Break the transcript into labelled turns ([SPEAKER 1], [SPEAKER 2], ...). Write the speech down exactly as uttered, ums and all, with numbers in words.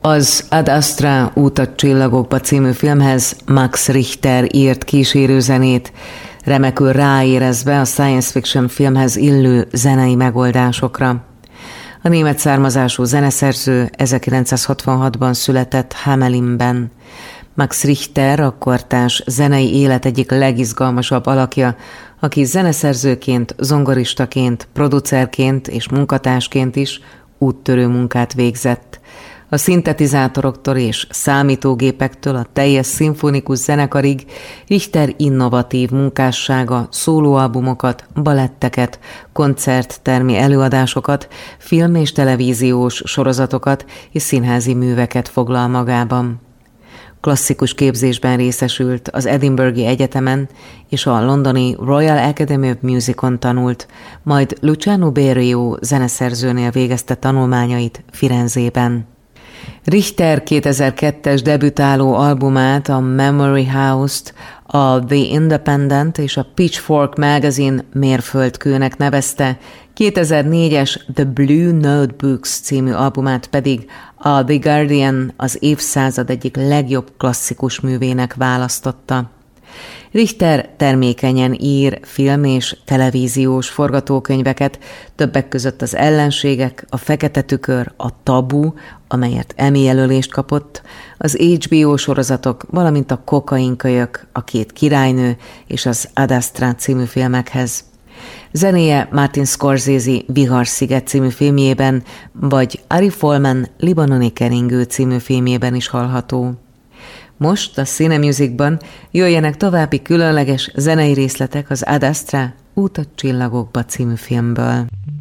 [SPEAKER 1] Az Ad Astra Út a csillagokba című filmhez Max Richter írt kísérőzenét, remekül ráérezve a science fiction filmhez illő zenei megoldásokra. A német származású zeneszerző ezerkilencszázhatvanhatban született Hamelinben. Max Richter a kortárs zenei élet egyik legizgalmasabb alakja, aki zeneszerzőként, zongoristaként, producerként és munkatársként is úttörő munkát végzett. A szintetizátoroktól és számítógépektől a teljes szimfonikus zenekarig Richter innovatív munkássága szólóalbumokat, baletteket, koncerttermi előadásokat, film- és televíziós sorozatokat és színházi műveket foglal magában. Klasszikus képzésben részesült az Edinburghi Egyetemen és a londoni Royal Academy of Musicon tanult, majd Luciano Berio zeneszerzőnél végezte tanulmányait Firenzében. Richter kétezer-kettes debütáló albumát, a Memory House-t a The Independent és a Pitchfork Magazine mérföldkőnek nevezte, kétezer-négyes The Blue Notebooks című albumát pedig a The Guardian az évszázad egyik legjobb klasszikus művének választotta. Richter termékenyen ír film- és televíziós forgatókönyveket, többek között az Ellenségek, a Fekete tükör, a Tabu, amelyet Emmy jelölést kapott, az há bé ó sorozatok, valamint a Kokainkölyök, a Két királynő és az Ad Astra című filmekhez. Zenéje Martin Scorsese Vihar-sziget című filmjében, vagy Ari Folman Libanoni keringő című filmjében is hallható. Most a Cinemusicban jöjjenek további különleges zenei részletek az Ad Astra Út a csillagokba című filmből.